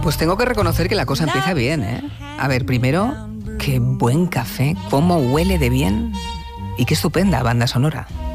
Pues tengo que reconocer que la cosa empieza bien, ¿eh? A ver, primero, qué buen café, cómo huele de bien y qué estupenda banda sonora.